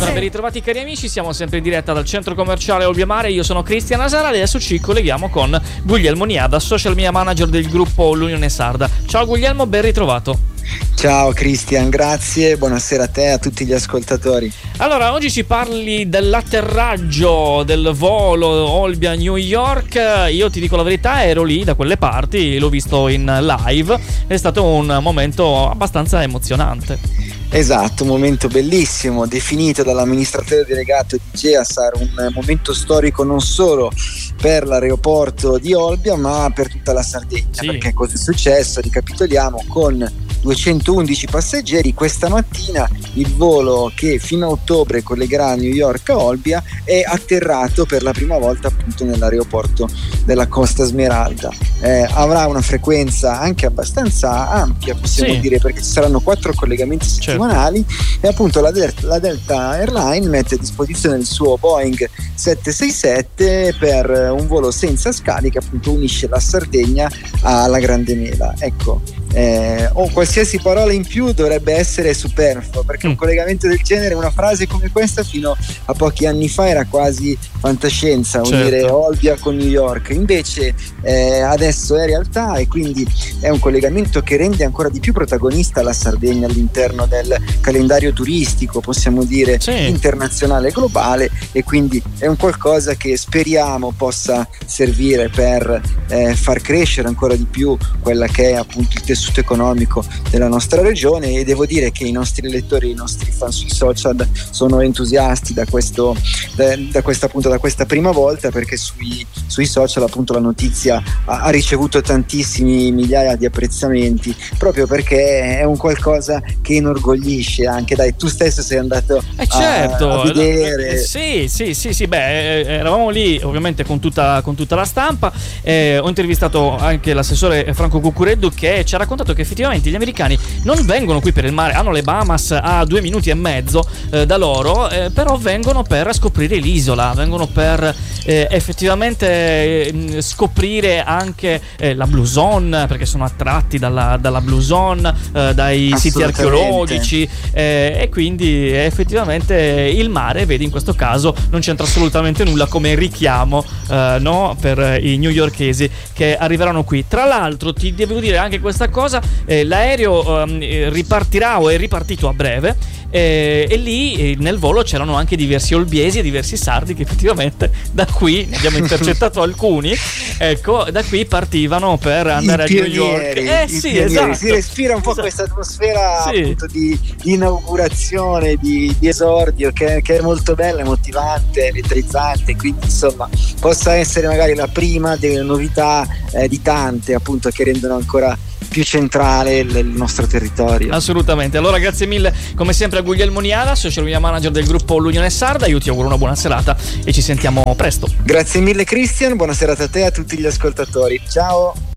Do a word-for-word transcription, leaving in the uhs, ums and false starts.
Ben ritrovati cari amici, siamo sempre in diretta dal centro commerciale Olbia Mare. Io sono Cristian Asara e adesso ci colleghiamo con Guglielmo Niada, social media manager del gruppo L'Unione Sarda. Ciao Guglielmo, ben ritrovato. Ciao Cristian, grazie, buonasera a te e a tutti gli ascoltatori. Allora, oggi ci parli dell'atterraggio del volo Olbia-New York. Io ti dico la verità, ero lì da quelle parti, l'ho visto in live, è stato un momento abbastanza emozionante. Esatto, un momento bellissimo, definito dall'amministratore delegato di GEASAR un momento storico non solo per l'aeroporto di Olbia ma per tutta la Sardegna, sì. Perché cosa è successo? Ricapitoliamo, con duecentoundici passeggeri questa mattina il volo che fino a ottobre collegherà New York a Olbia è atterrato per la prima volta appunto nell'aeroporto della Costa Smeralda. Eh, avrà una frequenza anche abbastanza ampia, possiamo sì. dire, perché ci saranno quattro collegamenti settimanali, certo. E appunto la Delta, la Delta Airline mette a disposizione il suo Boeing sette sei sette per un volo senza scali che appunto unisce la Sardegna alla Grande Mela. Ecco, eh, o qualsiasi parola in più dovrebbe essere superflua, perché mm. un collegamento del genere, una frase come questa fino a pochi anni fa era quasi fantascienza, certo. unire Olbia con New York, invece eh, adesso è realtà e quindi è un collegamento che rende ancora di più protagonista la Sardegna all'interno del calendario turistico, possiamo dire sì. internazionale e globale, e quindi è un qualcosa che speriamo possa servire per eh, far crescere ancora di più quella che è appunto il tessuto economico della nostra regione, e devo dire che i nostri lettori, i nostri fan sui social sono entusiasti da questo da, da questa appunto da questa prima volta, perché sui, sui social appunto la notizia ha, ha ricevuto tantissimi migliaia di apprezzamenti, proprio perché è un qualcosa che inorgoglisce anche. Dai, tu stesso sei andato eh certo, a, a vedere. Eh, sì sì sì sì beh, eravamo lì ovviamente con tutta, con tutta la stampa. Eh, ho intervistato anche l'assessore Franco Cuccureddu, che ci ha raccontato che effettivamente gli americani non vengono qui per il mare, hanno le Bahamas a due minuti e mezzo eh, da loro, eh, però vengono per scoprire l'isola, vengono per eh, effettivamente eh, scoprire anche eh, la Blue Zone, perché sono attratti dalla, dalla Blue Zone, eh, dai siti archeologici, eh, e quindi effettivamente il mare, vedi, in questo caso non c'entra assolutamente nulla come richiamo eh, no, per i newyorkesi che arriveranno qui. Tra l'altro ti devo dire anche questa cosa, eh, l'aereo eh, ripartirà o è ripartito a breve, eh, e lì eh, nel volo c'erano anche diversi olbiesi e diversi sardi che effettivamente da qui, ne abbiamo intercettato alcuni, ecco, da qui partivano per andare I a New York. Eh sì, esatto. Si respira un po' esatto. questa atmosfera sì. appunto di, di inaugurazione, di, di esordio che, che è molto bella, motivante, elettrizzante, quindi insomma possa essere magari la prima delle novità eh, di tante appunto che rendono ancora più centrale il, il nostro territorio. Assolutamente. Allora grazie mille come sempre a Guglielmo Niada, social media manager del gruppo L'Unione Sarda. Io ti auguro una buona serata e ci sentiamo presto. Grazie mille Cristian, buona serata a te e a tutti gli ascoltatori. Ciao.